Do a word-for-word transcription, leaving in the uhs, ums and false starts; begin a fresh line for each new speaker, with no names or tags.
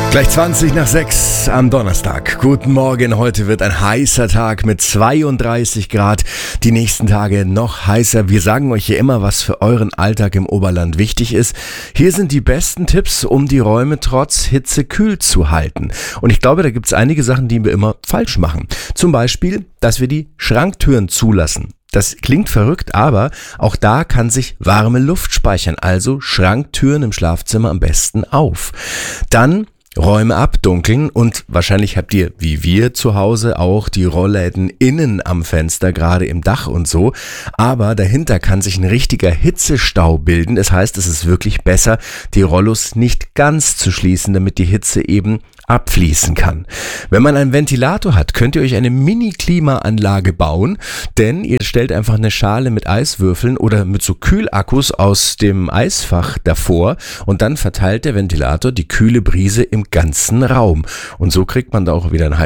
Gleich zwanzig nach sechs am Donnerstag. Guten Morgen, heute wird ein heißer Tag mit zweiunddreißig Grad. Die nächsten Tage noch heißer. Wir sagen euch hier immer, was für euren Alltag im Oberland wichtig ist. Hier sind die besten Tipps, um die Räume trotz Hitze kühl zu halten. Und ich glaube, da gibt es einige Sachen, die wir immer falsch machen. Zum Beispiel, dass wir die Schranktüren zulassen. Das klingt verrückt, aber auch da kann sich warme Luft speichern. Also Schranktüren im Schlafzimmer am besten auf. Dann Räume abdunkeln und wahrscheinlich habt ihr, wie wir zu Hause, auch die Rollläden innen am Fenster, gerade im Dach und so. Aber dahinter kann sich ein richtiger Hitzestau bilden. Das heißt, es ist wirklich besser, die Rollos nicht ganz zu schließen, damit die Hitze eben abfließen kann. Wenn man einen Ventilator hat, könnt ihr euch eine Mini-Klimaanlage bauen, denn ihr stellt einfach eine Schale mit Eiswürfeln oder mit so Kühlakkus aus dem Eisfach davor und dann verteilt der Ventilator die kühle Brise im ganzen Raum. Und so kriegt man da auch wieder einen